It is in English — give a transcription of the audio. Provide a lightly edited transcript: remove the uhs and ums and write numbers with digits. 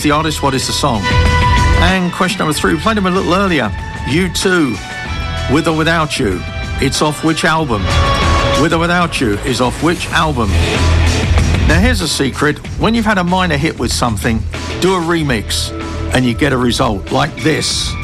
the artist? What is the song? And question number 3, we played him a little earlier. U2, With or Without You. It's off which album? With or Without You is off which album? Now here's a secret. When you've had a minor hit with something, do a remix and you get a result like this.